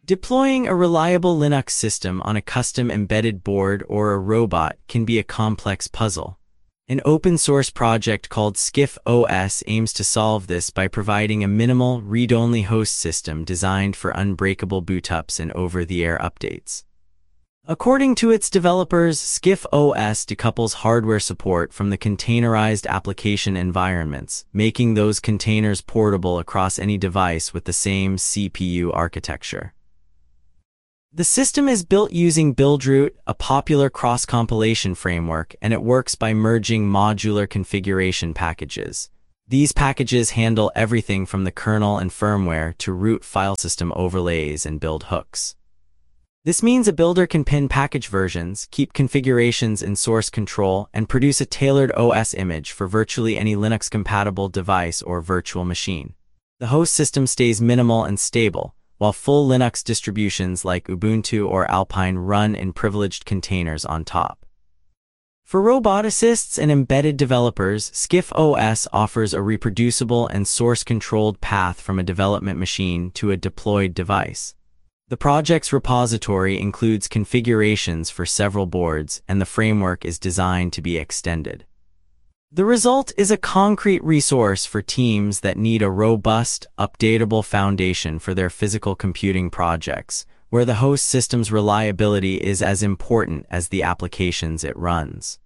Deploying a reliable Linux system on a custom embedded board or a robot can be a complex puzzle. An open-source project called Skiff OS aims to solve this by providing a minimal, read-only host system designed for unbreakable bootups and over-the-air updates. According to its developers, Skiff OS decouples hardware support from the containerized application environments, making those containers portable across any device with the same CPU architecture. The system is built using Buildroot, a popular cross-compilation framework, and it works by merging modular configuration packages. These packages handle everything from the kernel and firmware to root file system overlays and build hooks. This means a builder can pin package versions, keep configurations in source control, and produce a tailored OS image for virtually any Linux-compatible device or virtual machine. The host system stays minimal and stable, while full Linux distributions like Ubuntu or Alpine run in privileged containers on top. For roboticists and embedded developers, Skiff OS offers a reproducible and source-controlled path from a development machine to a deployed device. The project's repository includes configurations for several boards, and the framework is designed to be extended. The result is a concrete resource for teams that need a robust, updatable foundation for their physical computing projects, where the host system's reliability is as important as the applications it runs.